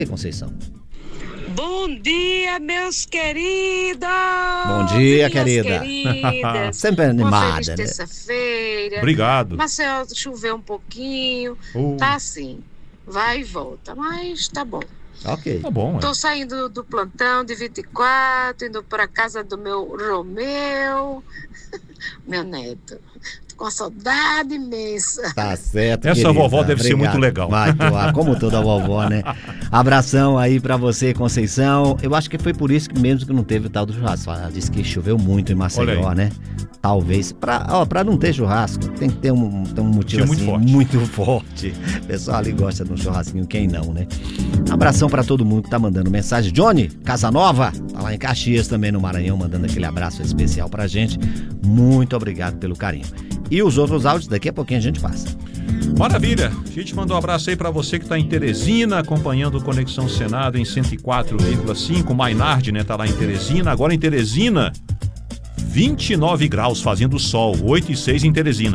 Conceição. Bom dia, meus queridos! Bom dia, querida. Queridas. Sempre animada, Uma feliz né? terça-feira. Obrigado. Marcel, choveu um pouquinho. Tá assim, vai e volta, mas tá bom. Ok. Tá bom, Tô saindo do plantão de 24, indo para casa do meu Romeu, meu neto. Tô com uma saudade imensa. Tá certo, Essa querida. vovó deve ser Obrigado. muito legal. Vai, como toda vovó, né? Abração aí pra você, Conceição. Eu acho que foi por isso que mesmo que não teve o tal do churrasco. Ela disse que choveu muito em Maceió, né? Talvez, pra não ter churrasco, tem que ter um motivo assim, muito forte. O pessoal ali gosta de um churrasquinho, quem não, né? Abração pra todo mundo que tá mandando mensagem. Johnny Casanova, tá lá em Caxias também, no Maranhão, mandando aquele abraço especial pra gente. Muito obrigado pelo carinho. E os outros áudios, daqui a pouquinho a gente passa. Maravilha. A gente mandou um abraço aí pra você que tá em Teresina, acompanhando o Conexão Senado em 104,5. Maynard, né, tá lá em Teresina. Agora em Teresina, 29 graus, fazendo sol, 8,6 em Teresina.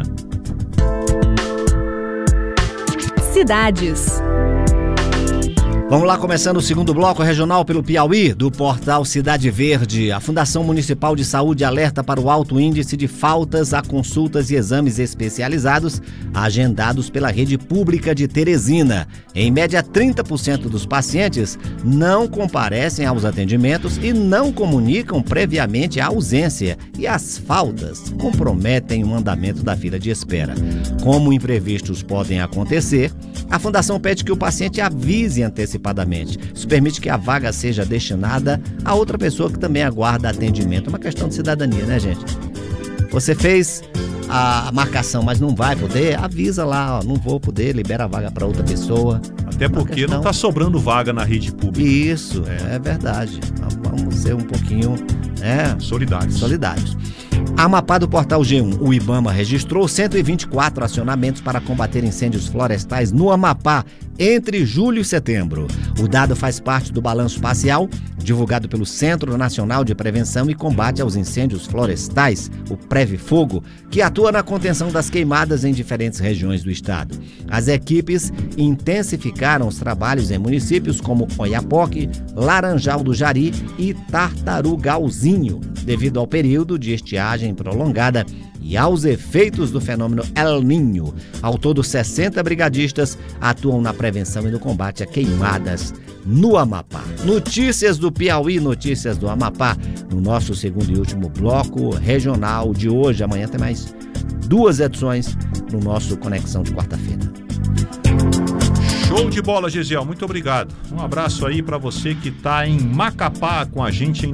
Cidades. Vamos lá, começando o segundo bloco regional pelo Piauí, do portal Cidade Verde. A Fundação Municipal de Saúde alerta para o alto índice de faltas a consultas e exames especializados agendados pela rede pública de Teresina. Em média, 30% dos pacientes não comparecem aos atendimentos e não comunicam previamente a ausência. E as faltas comprometem o andamento da fila de espera. Como imprevistos podem acontecer, a Fundação pede que o paciente avise antecipadamente. Isso permite que a vaga seja destinada a outra pessoa que também aguarda atendimento. É uma questão de cidadania, né, gente? Você fez a marcação, mas não vai poder, avisa lá, ó, não vou poder, libera a vaga para outra pessoa. Até porque não está sobrando vaga na rede pública. Isso, é verdade. Vamos ser um pouquinho solidários. Amapá do Portal G1, o Ibama registrou 124 acionamentos para combater incêndios florestais no Amapá entre julho e setembro. O dado faz parte do balanço parcial divulgado pelo Centro Nacional de Prevenção e Combate aos Incêndios Florestais, o Previfogo, que atua na contenção das queimadas em diferentes regiões do estado. As equipes intensificaram os trabalhos em municípios como Oiapoque, Laranjal do Jari e Tartarugalzinho, devido ao período de estiagem prolongada e aos efeitos do fenômeno El Niño. Ao todo, 60 brigadistas atuam na prevenção e no combate a queimadas no Amapá. Notícias do Piauí, notícias do Amapá, no nosso segundo e último bloco regional de hoje. Amanhã tem mais 2 edições no nosso Conexão de quarta-feira. Show de bola, Gesiel, muito obrigado. Um abraço aí para você que tá em Macapá com a gente em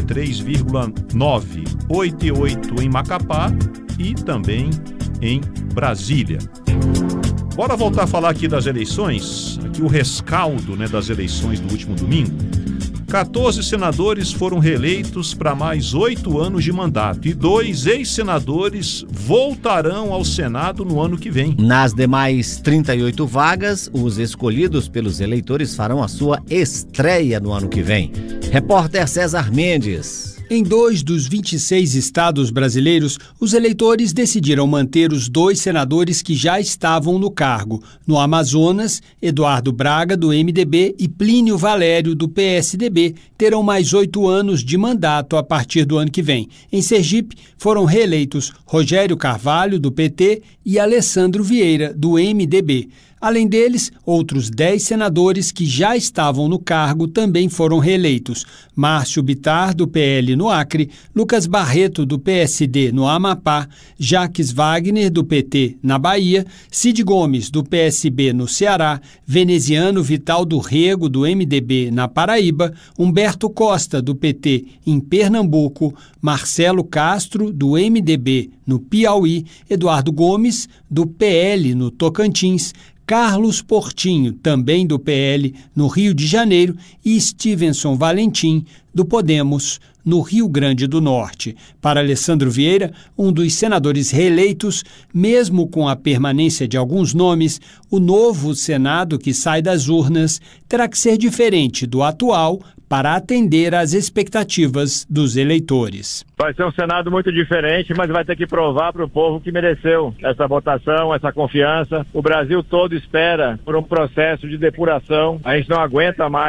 93,9, 88 em Macapá e também em Brasília. Bora voltar a falar aqui das eleições, aqui o rescaldo, né, das eleições do último domingo. 14 senadores foram reeleitos para mais 8 anos de mandato e 2 ex-senadores voltarão ao Senado no ano que vem. Nas demais 38 vagas, os escolhidos pelos eleitores farão a sua estreia no ano que vem. Repórter César Mendes. Em 2 dos 26 estados brasileiros, os eleitores decidiram manter os 2 senadores que já estavam no cargo. No Amazonas, Eduardo Braga, do MDB, e Plínio Valério, do PSDB, terão mais 8 anos de mandato a partir do ano que vem. Em Sergipe, foram reeleitos Rogério Carvalho, do PT, e Alessandro Vieira, do MDB. Além deles, outros 10 senadores que já estavam no cargo também foram reeleitos. Márcio Bittar, do PL no Acre, Lucas Barreto, do PSD no Amapá, Jaques Wagner, do PT na Bahia, Cid Gomes, do PSB no Ceará, Veneziano Vital do Rego, do MDB na Paraíba, Humberto Costa, do PT em Pernambuco, Marcelo Castro, do MDB no Piauí, Eduardo Gomes, do PL no Tocantins, Carlos Portinho, também do PL, no Rio de Janeiro, e Stevenson Valentim, do Podemos, no Rio Grande do Norte. Para Alessandro Vieira, um dos senadores reeleitos, mesmo com a permanência de alguns nomes, o novo Senado que sai das urnas terá que ser diferente do atual para atender às expectativas dos eleitores. Vai ser um Senado muito diferente, mas vai ter que provar para o povo que mereceu essa votação, essa confiança. O Brasil todo espera por um processo de depuração. A gente não aguenta mais